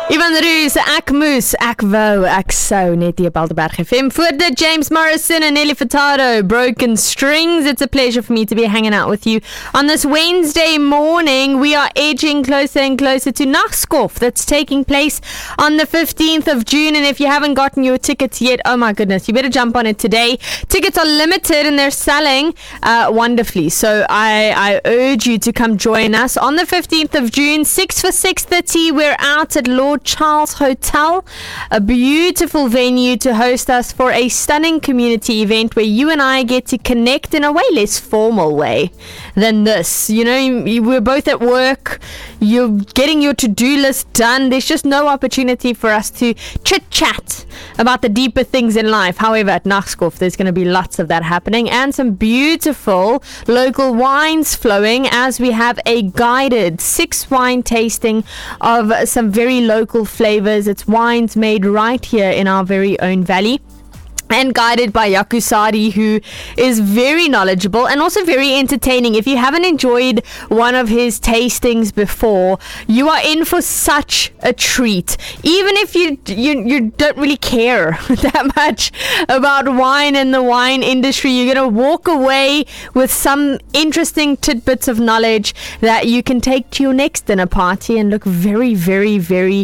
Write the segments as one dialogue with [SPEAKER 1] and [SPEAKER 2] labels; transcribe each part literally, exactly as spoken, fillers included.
[SPEAKER 1] Ivan Roos, ek moes, ek wou, ek sou, net hier op Alderberg F M. Voor dit, James Morrison and Nelly Furtado, Broken Strings. It's a pleasure for me to be hanging out with you on this Wednesday morning. We are edging closer and closer to Nachtskof that's taking place on the fifteenth of June. And if you haven't gotten your tickets yet, oh my goodness, you better jump on it today. Tickets are limited and they're selling uh, wonderfully. So I, I urge you to come join us on the fifteenth of June, six for six thirty. We're out at Lord Charles Hotel, a beautiful venue to host us for a stunning community event where you and I get to connect in a way less formal way than this. You know, you, you, we're both at work, you're getting your to-do list done. There's just no opportunity for us to chit-chat about the deeper things in life. However, at Nachtskof, there's going to be lots of that happening and some beautiful local wines flowing as we have a guided six wine tasting of some very local flavors. It's wines made right here in our very own valley, and guided by Yaku Sadi, who is very knowledgeable and also very entertaining. If you haven't enjoyed one of his tastings before, you are in for such a treat. Even if you you, you don't really care that much about wine and the wine industry, you're going to walk away with some interesting tidbits of knowledge that you can take to your next dinner party and look very, very, very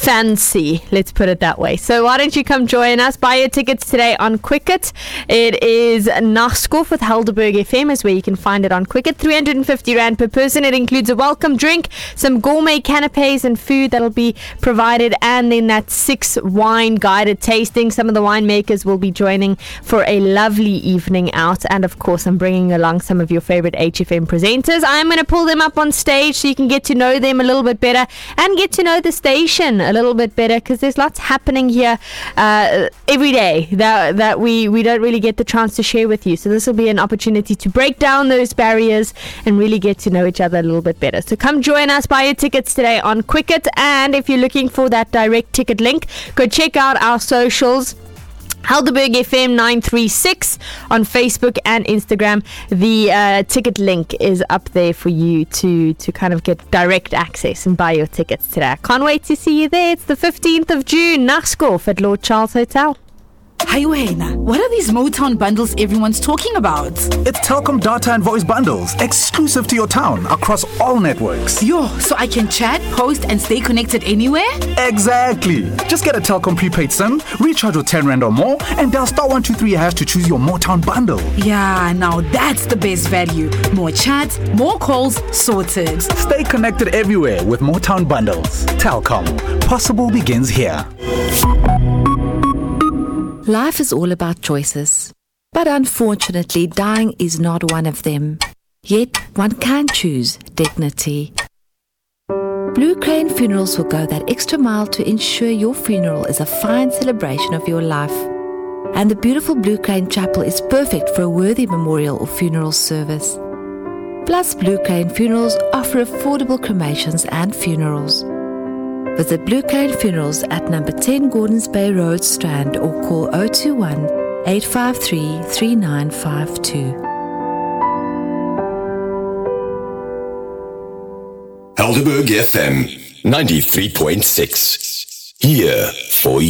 [SPEAKER 1] fancy. Let's put it that way. So why don't you come join us? Buy your tickets today on Quicket. It is Nachtskof with Helderberg F M is where you can find it on Quicket. three hundred fifty rand per person. It includes a welcome drink, some gourmet canapes and food that'll be provided, and then that six wine guided tasting. Some of the winemakers will be joining for a lovely evening out, and of course I'm bringing along some of your favorite H F M presenters. I'm going to pull them up on stage so you can get to know them a little bit better and get to know the station a little bit better, because there's lots happening here uh, every day that that we, we don't really get the chance to share with you. So this will be an opportunity to break down those barriers and really get to know each other a little bit better. So come join us, buy your tickets today on Quicket. And if you're looking for that direct ticket link, go check out our socials. Helderberg F M nine three six on Facebook and Instagram. The uh, ticket link is up there for you to, to kind of get direct access and buy your tickets today. I can't wait to see you there. It's the fifteenth of June, Nachtskof at Lord Charles Hotel.
[SPEAKER 2] Hey Wayne, what are these Motown bundles everyone's talking about?
[SPEAKER 3] It's Telkom data and voice bundles, exclusive to your town, across all networks.
[SPEAKER 2] Yo, so I can chat, post and stay connected anywhere?
[SPEAKER 3] Exactly. Just get a Telkom prepaid SIM, recharge with ten rand or more, and dial star one two three hash to choose your Motown bundle.
[SPEAKER 2] Yeah, now that's the best value. More chat, more calls, sorted.
[SPEAKER 3] Stay connected everywhere with Motown bundles. Telkom. Possible begins here.
[SPEAKER 4] Life is all about choices, but unfortunately dying is not one of them. Yet one can choose dignity. Blue Crane Funerals will go that extra mile to ensure your funeral is a fine celebration of your life. And the beautiful Blue Crane Chapel is perfect for a worthy memorial or funeral service. Plus, Blue Crane Funerals offer affordable cremations and funerals. Visit Blue Crane Funerals at number ten Gordons Bay Road, Strand, or call zero two one, eight five three, three nine five two.
[SPEAKER 5] Helderberg F M ninety-three point six. Here for you.